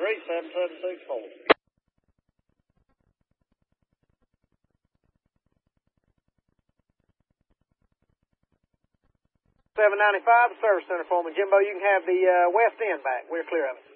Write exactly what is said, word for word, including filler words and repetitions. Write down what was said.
three, seven seven six four. seven ninety-five, Service Center Foreman. Jimbo, you can have the uh, west end back. We're clear of it.